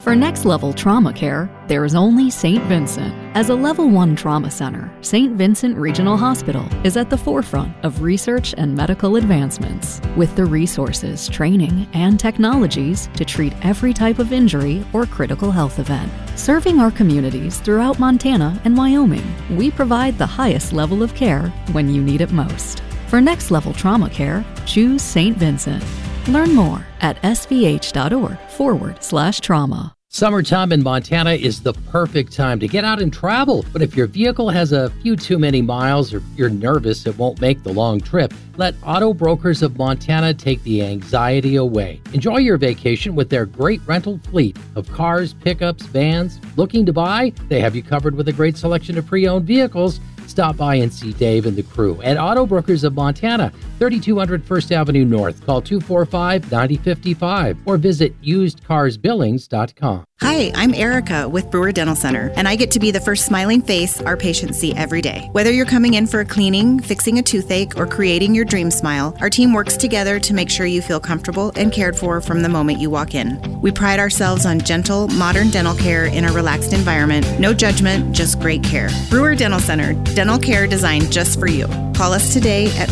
For next-level trauma care, there is only St. Vincent. As a Level 1 trauma center, St. Vincent Regional Hospital is at the forefront of research and medical advancements, with the resources, training, and technologies to treat every type of injury or critical health event. Serving our communities throughout Montana and Wyoming, we provide the highest level of care when you need it most. For next-level trauma care, choose St. Vincent. Learn more at svh.org/trauma. Summertime in Montana is the perfect time to get out and travel. But if your vehicle has a few too many miles or you're nervous it won't make the long trip, let Auto Brokers of Montana take the anxiety away. Enjoy your vacation with their great rental fleet of cars, pickups, vans. Looking to buy? They have you covered with a great selection of pre-owned vehicles. Stop by and see Dave and the crew at Auto Brokers of Montana, 3200 First Avenue North. Call 245-9055 or visit usedcarsbillings.com. Hi, I'm Erica with Brewer Dental Center, and I get to be the first smiling face our patients see every day. Whether you're coming in for a cleaning, fixing a toothache, or creating your dream smile, our team works together to make sure you feel comfortable and cared for from the moment you walk in. We pride ourselves on gentle, modern dental care in a relaxed environment. No judgment, just great care. Brewer Dental Center, dental care designed just for you. Call us today at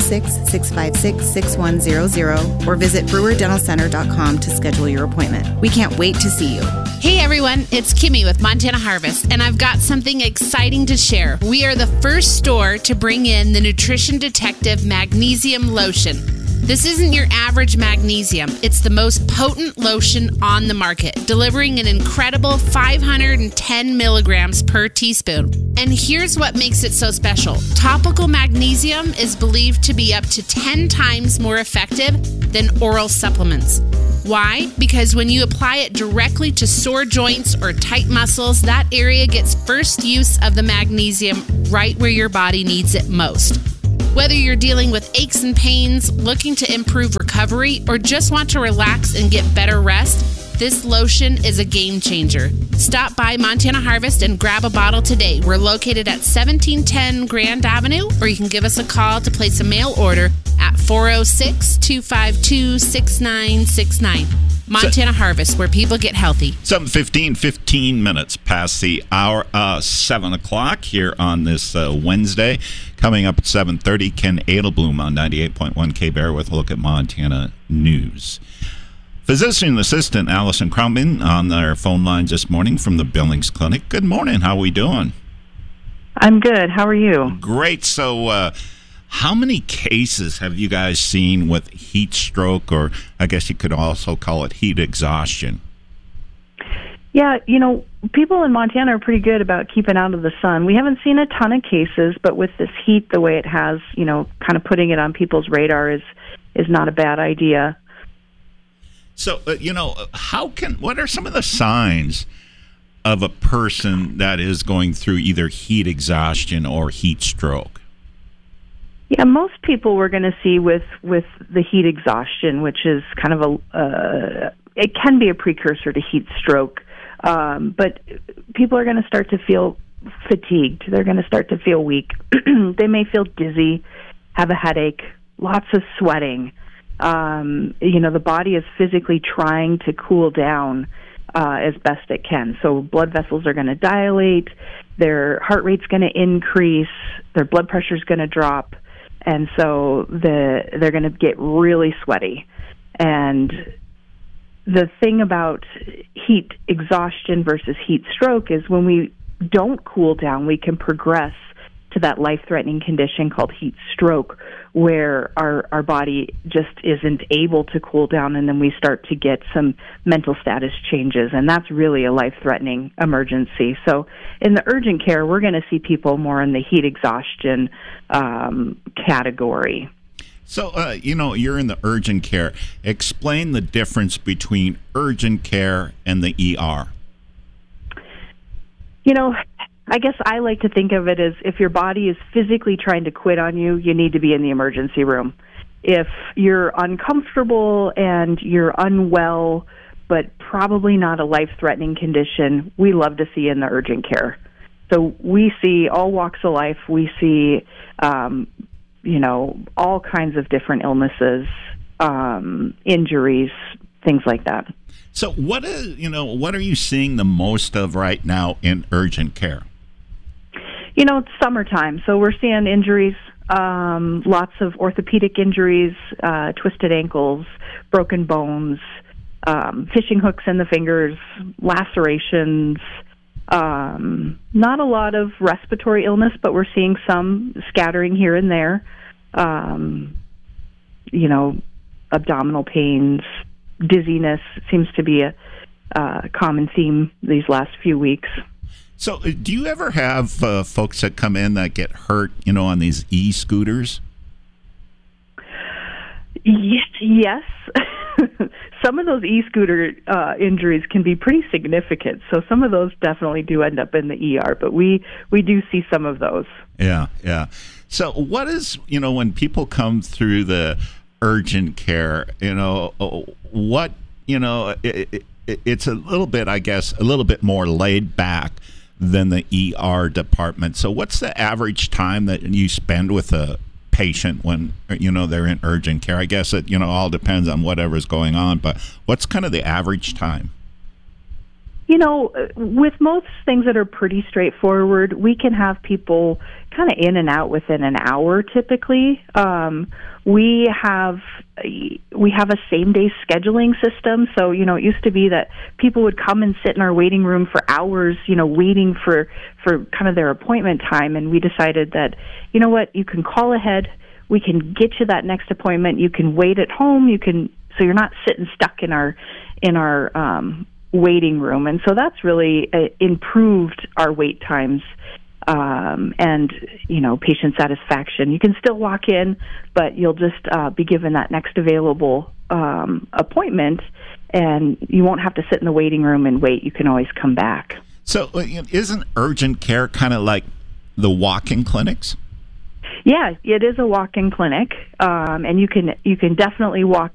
406-656-6100 or visit brewerdentalcenter.com to schedule your appointment. We can't wait to see you. Hey everyone, it's Kimmy with Montana Harvest, and I've got something exciting to share. We are the first store to bring in the Nutrition Detective Magnesium Lotion. This isn't your average magnesium. It's the most potent lotion on the market, delivering an incredible 510 milligrams per teaspoon. And here's what makes it so special. Topical magnesium is believed to be up to 10 times more effective than oral supplements. Why? Because when you apply it directly to sore joints or tight muscles, that area gets first use of the magnesium right where your body needs it most. Whether you're dealing with aches and pains, looking to improve recovery, or just want to relax and get better rest, this lotion is a game changer. Stop by Montana Harvest and grab a bottle today. We're located at 1710 Grand Avenue, or you can give us a call to place a mail order at 406-252-6969. Montana Harvest, where people get healthy. 15 minutes past the hour, 7 o'clock here on this Wednesday. Coming up at 7:30, Ken Edelblum on 98.1 K-Bear with a look at Montana news. Physician assistant Allison Crombin on their phone lines this morning from the Billings Clinic. Good morning. How are we doing? I'm good. How are you? Great. So, how many cases have you guys seen with heat stroke, or I guess you could also call it heat exhaustion? Yeah, people in Montana are pretty good about keeping out of the sun. We haven't seen a ton of cases, but with this heat, the way it has, kind of putting it on people's radar is not a bad idea. So, what are some of the signs of a person that is going through either heat exhaustion or heat stroke? Yeah, most people we're going to see with the heat exhaustion, which is kind of it can be a precursor to heat stroke, but people are going to start to feel fatigued. They're going to start to feel weak. They may feel dizzy, have a headache, lots of sweating. The body is physically trying to cool down as best it can. So blood vessels are going to dilate, their heart rate's going to increase, their blood pressure's going to drop. And so they're going to get really sweaty. And the thing about heat exhaustion versus heat stroke is when we don't cool down, we can progress to that life-threatening condition called heat stroke, where our body just isn't able to cool down, and then we start to get some mental status changes, and that's really a life-threatening emergency. So in the urgent care, we're going to see people more in the heat exhaustion category. So, you're in the urgent care. Explain the difference between urgent care and the ER. I guess I like to think of it as if your body is physically trying to quit on you, you need to be in the emergency room. If you're uncomfortable and you're unwell, but probably not a life-threatening condition, we love to see in the urgent care. So we see all walks of life. We see, all kinds of different illnesses, injuries, things like that. So what are you seeing the most of right now in urgent care? It's summertime, so we're seeing injuries, lots of orthopedic injuries, twisted ankles, broken bones, fishing hooks in the fingers, lacerations. Not a lot of respiratory illness, but we're seeing some scattering here and there. Abdominal pains, dizziness seems to be a common theme these last few weeks. So do you ever have folks that come in that get hurt, on these e-scooters? Yes. Some of those e-scooter injuries can be pretty significant, so some of those definitely do end up in the ER, but we do see some of those. Yeah. So what is, when people come through the urgent care, what, it's a little bit, I guess, a little bit more laid back than the ER department. So what's the average time that you spend with a patient when they're in urgent care? I guess it all depends on whatever's going on, but what's kind of the average time? With most things that are pretty straightforward, we can have people kind of in and out within an hour typically. We have a same-day scheduling system. So, it used to be that people would come and sit in our waiting room for hours, waiting for kind of their appointment time. And we decided that, you can call ahead. We can get you that next appointment. You can wait at home. So you're not sitting stuck in our waiting room. And so that's really improved our wait times. And patient satisfaction. You can still walk in, but you'll just be given that next available appointment, and you won't have to sit in the waiting room and wait. You can always come back. So isn't urgent care kind of like the walk-in clinics? Yeah, it is a walk-in clinic, and you can definitely walk